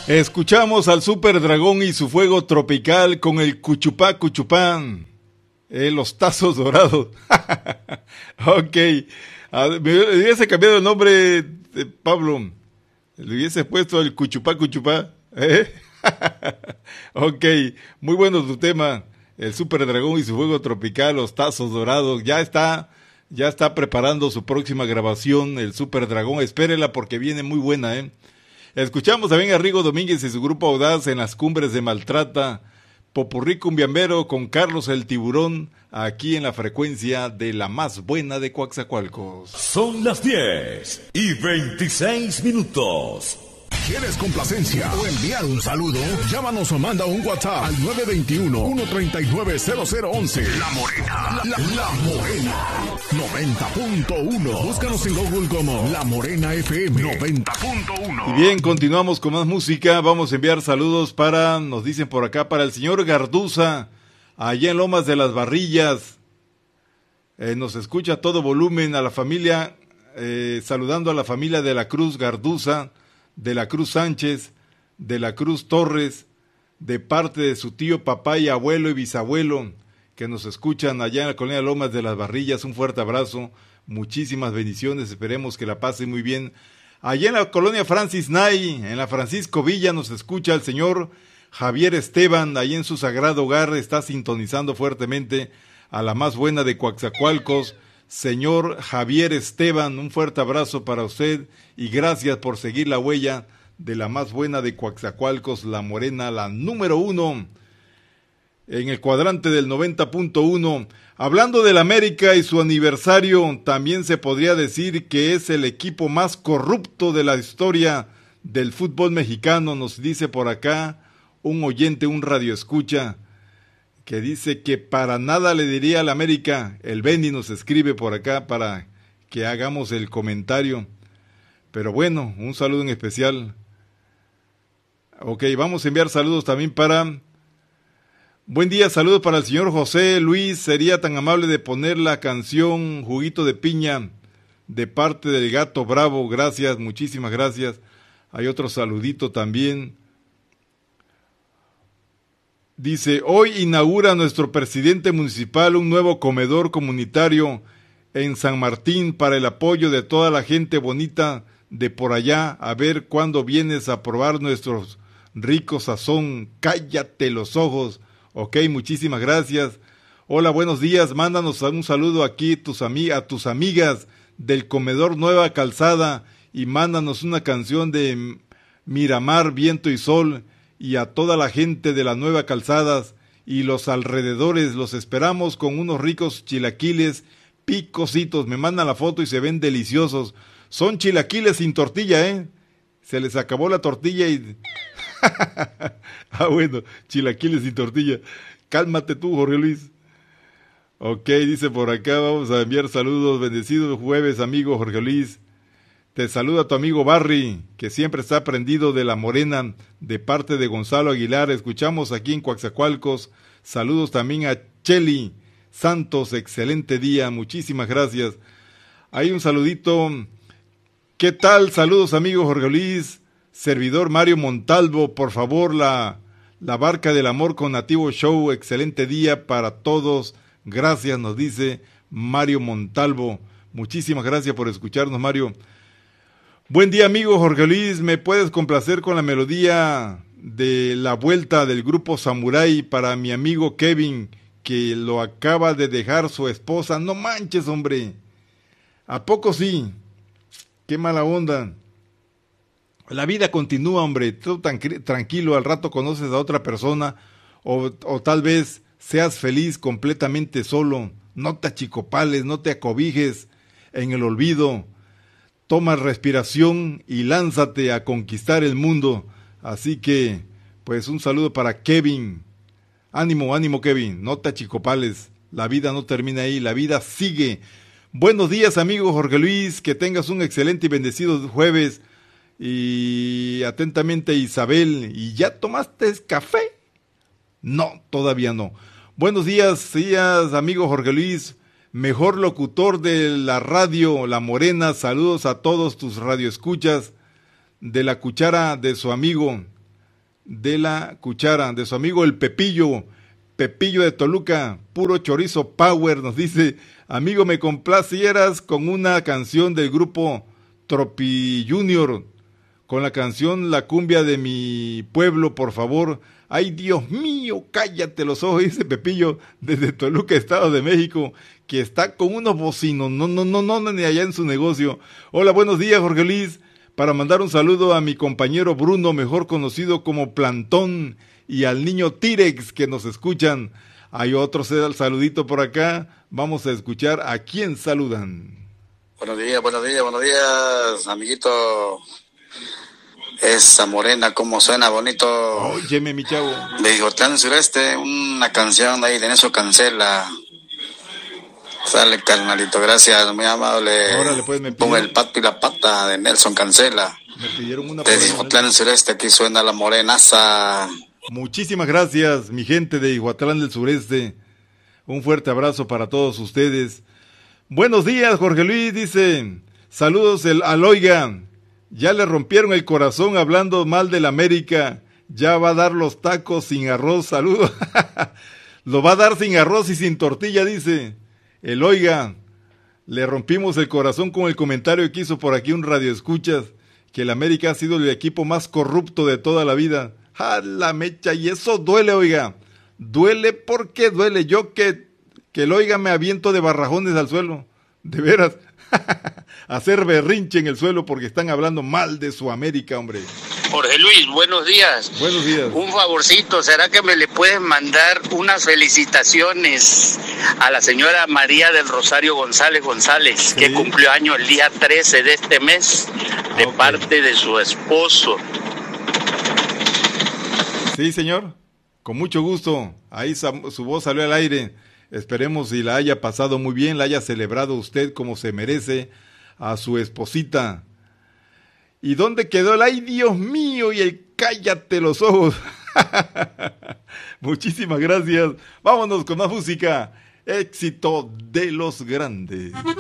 Escuchamos al Super Dragón y su fuego tropical con el Cuchupá Cuchupán. Los tazos dorados. Ok. Me hubiese cambiado el nombre, Pablo. Le hubiese puesto el Cuchupá Cuchupá. Ok. Muy bueno tu tema. El Super Dragón y su fuego tropical, los tazos dorados. Ya está preparando su próxima grabación, el Super Dragón. Espérela porque viene muy buena, ¿eh? Escuchamos también a Rigo Domínguez y su grupo Audaz en las cumbres de Maltrata, Popurrí Cumbiambero con Carlos el Tiburón, aquí en la frecuencia de la más buena de Coatzacoalcos. Son las 10:26. ¿Quieres complacencia o enviar un saludo? Llámanos o manda un WhatsApp al 921-139-0011. La Morena. La Morena. 90.1. Búscanos en Google como La Morena FM 90.1. Y bien, continuamos con más música. Vamos a enviar saludos nos dicen por acá, para el señor Garduza, allá en Lomas de las Barrillas. Nos escucha a todo volumen, a la familia, saludando a la familia de la Cruz Garduza, de la Cruz Sánchez, de la Cruz Torres, de parte de su tío, papá y abuelo y bisabuelo, que nos escuchan allá en la colonia Lomas de las Barrillas. Un fuerte abrazo, muchísimas bendiciones, esperemos que la pasen muy bien. Allá en la colonia Francis Nay, en la Francisco Villa, nos escucha el señor Javier Esteban, ahí en su sagrado hogar, está sintonizando fuertemente a la más buena de Coatzacoalcos. Señor Javier Esteban, un fuerte abrazo para usted y gracias por seguir la huella de la más buena de Coatzacoalcos, La Morena, la número 1 en el cuadrante del 90.1. Hablando del América y su aniversario, también se podría decir que es el equipo más corrupto de la historia del fútbol mexicano, nos dice por acá un oyente, un radioescucha, que dice que para nada le diría al América. El Benny nos escribe por acá para que hagamos el comentario. Pero bueno, un saludo en especial. Ok, vamos a enviar saludos también para... Buen día, saludos para el señor José Luis. Sería tan amable de poner la canción Juguito de Piña de parte del Gato Bravo. Gracias, muchísimas gracias. Hay otro saludito también. Dice, hoy inaugura nuestro presidente municipal un nuevo comedor comunitario en San Martín para el apoyo de toda la gente bonita de por allá. A ver cuándo vienes a probar nuestros ricos sazón. Cállate los ojos. Ok, muchísimas gracias. Hola, buenos días. Mándanos un saludo aquí a tus amigas del comedor Nueva Calzada y mándanos una canción de Miramar, Viento y Sol. Y a toda la gente de la Nueva Calzadas y los alrededores, los esperamos con unos ricos chilaquiles picositos. Me mandan la foto y se ven deliciosos. Son chilaquiles sin tortilla, ¿eh? Se les acabó la tortilla y... bueno, chilaquiles sin tortilla. Cálmate tú, Jorge Luis. Ok, dice por acá, vamos a enviar saludos. Bendecido jueves, amigo Jorge Luis. Te saluda tu amigo Barry, que siempre está prendido de La Morena, de parte de Gonzalo Aguilar. Escuchamos aquí en Coatzacoalcos. Saludos también a Cheli Santos, excelente día, muchísimas gracias. Hay un saludito. ¿Qué tal? Saludos, amigo Jorge Luis. Servidor Mario Montalvo, por favor, la Barca del Amor con Nativo Show. Excelente día para todos. Gracias, nos dice Mario Montalvo. Muchísimas gracias por escucharnos, Mario. Buen día, amigo Jorge Luis, ¿me puedes complacer con la melodía de La Vuelta del grupo Samurai para mi amigo Kevin, que lo acaba de dejar su esposa? No manches, hombre. ¿A poco sí? Qué mala onda. La vida continúa, hombre. Tú tranquilo, al rato conoces a otra persona o tal vez seas feliz completamente solo. No te achicopales, no te acobijes en el olvido. Toma respiración y lánzate a conquistar el mundo. Así que, pues un saludo para Kevin. Ánimo, ánimo Kevin, no te achicopales. La vida no termina ahí, la vida sigue. Buenos días, amigo Jorge Luis, que tengas un excelente y bendecido jueves. Y atentamente Isabel, ¿y ya tomaste café? No, todavía no. Buenos días, amigo Jorge Luis. Mejor locutor de la radio La Morena, saludos a todos tus radioescuchas de la cuchara de su amigo. de la cuchara, de su amigo el Pepillo de Toluca, puro chorizo power, nos dice, amigo, me complacieras con una canción del grupo Tropi Junior, con la canción La cumbia de mi pueblo, por favor. Ay, Dios mío, cállate los ojos, dice Pepillo desde Toluca, Estado de México, que está con unos bocinos, no, ni allá en su negocio. Hola, buenos días, Jorge Luis, para mandar un saludo a mi compañero Bruno, mejor conocido como Plantón, y al niño T-Rex que nos escuchan. Hay otro saludito por acá, vamos a escuchar a quién saludan. Buenos días, amiguito. Esa morena, como suena bonito. Óyeme, mi chavo. De Hijotlán Sureste, una canción ahí de Nelson Cancela. Sale, carnalito, gracias, muy amable. Órale, pues, me pongo el pato y la pata de Nelson Cancela. Me pidieron una. De Hijotlán Sureste, aquí suena la morenaza. Muchísimas gracias, mi gente de Iguatlán del Sureste. Un fuerte abrazo para todos ustedes. Buenos días, Jorge Luis, dice. Saludos al Oiga. Ya le rompieron el corazón hablando mal del América. Ya va a dar los tacos sin arroz. Saludos. Lo va a dar sin arroz y sin tortilla, dice. El Oiga. Le rompimos el corazón con el comentario que hizo por aquí un radioescuchas, que el América ha sido el equipo más corrupto de toda la vida. ¡Ah, la mecha! Y eso duele, oiga. Duele porque duele. Yo que el Oiga me aviento de barrajones al suelo. De veras. Hacer berrinche en el suelo porque están hablando mal de su América, hombre. Jorge Luis, buenos días. Buenos días. Un favorcito, ¿será que me le pueden mandar unas felicitaciones a la señora María del Rosario González, ¿sí? Que cumplió año el día 13 de este mes, de parte de su esposo? Sí, señor, con mucho gusto. Ahí su voz salió al aire. Esperemos y la haya pasado muy bien, la haya celebrado usted como se merece a su esposita. ¿Y dónde quedó el ay, Dios mío, y el cállate los ojos? Muchísimas gracias. Vámonos con más música. Éxito de los grandes.